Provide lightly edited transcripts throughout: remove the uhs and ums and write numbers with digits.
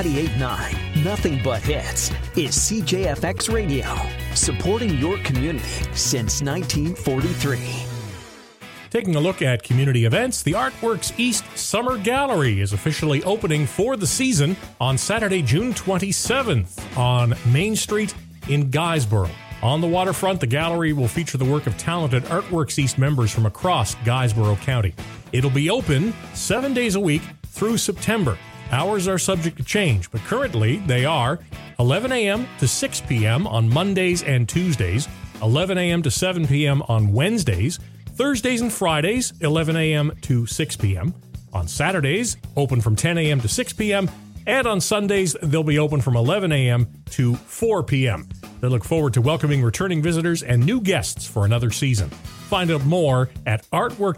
98.9, nothing but hits, is CJFX Radio, supporting your community since 1943. Taking a look at community events, the Artworks East Summer Gallery is officially opening for the season on Saturday, June 27th on Main Street in Guysborough. On the waterfront, the gallery will feature the work of talented Artworks East members from across Guysborough County. It'll be open 7 days a week through September. Hours are subject to change, but currently they are 11 a.m. to 6 p.m. on Mondays and Tuesdays, 11 a.m. to 7 p.m. on Wednesdays, Thursdays and Fridays, 11 a.m. to 6 p.m. On Saturdays, open from 10 a.m. to 6 p.m. And on Sundays, they'll be open from 11 a.m. to 4 p.m. They look forward to welcoming returning visitors and new guests for another season. Find out more at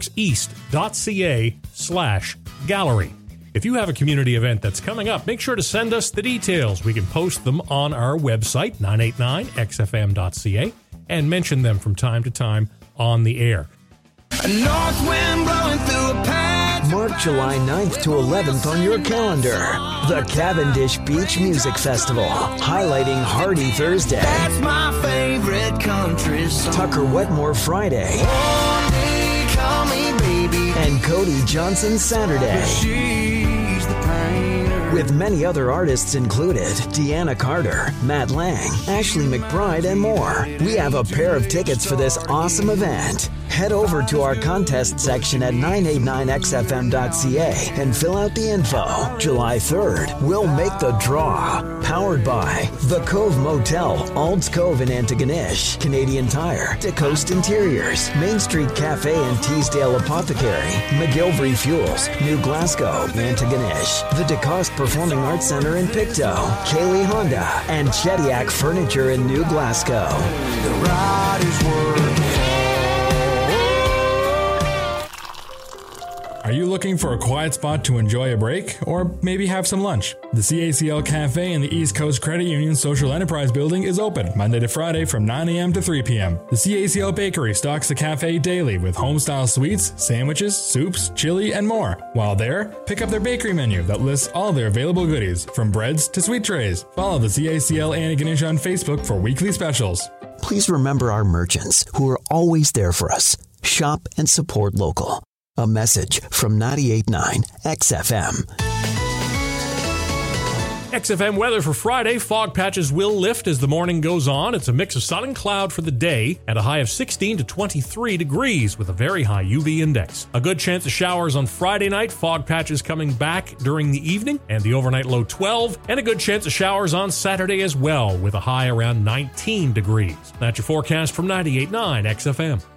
artworkseast.ca/gallery. If you have a community event that's coming up, make sure to send us the details. We can post them on our website, 989xfm.ca, and mention them from time to time on the air. A north wind blowing through a patch. Mark July 9th to 11th on your calendar. The Cavendish Beach Music Festival, highlighting Hardy Thursday. That's my favorite country song. Tucker Wetmore Friday. One day, call me baby. And Cody Johnson Saturday. She's the painter. With many other artists included, Deanna Carter, Matt Lang, Ashley McBride, and more. We have a pair of tickets for this awesome event. Head over to our contest section at 989xfm.ca and fill out the info. July 3rd, we'll make the draw. Powered by The Cove Motel, Ald's Cove in Antigonish, Canadian Tire, DeCoast Interiors, Main Street Cafe and Teesdale Apothecary, McGilvery Fuels, New Glasgow, Antigonish, the DeCoste Performing Arts Center in Pictou, Kaylee Honda, and Chediak Furniture in New Glasgow. The ride is worth it. Are you looking for a quiet spot to enjoy a break, or maybe have some lunch? The CACL Cafe in the East Coast Credit Union Social Enterprise Building is open Monday to Friday from 9 a.m. to 3 p.m. The CACL Bakery stocks the cafe daily with home-style sweets, sandwiches, soups, chili, and more. While there, pick up their bakery menu that lists all their available goodies, from breads to sweet trays. Follow the CACL Antigonish on Facebook for weekly specials. Please remember our merchants who are always there for us. Shop and support local. A message from 98.9 XFM. XFM weather for Friday. Fog patches will lift as the morning goes on. It's a mix of sun and cloud for the day at a high of 16 to 23 degrees with a very high UV index. A good chance of showers on Friday night. Fog patches coming back during the evening and the overnight low 12. And a good chance of showers on Saturday as well with a high around 19 degrees. That's your forecast from 98.9 XFM.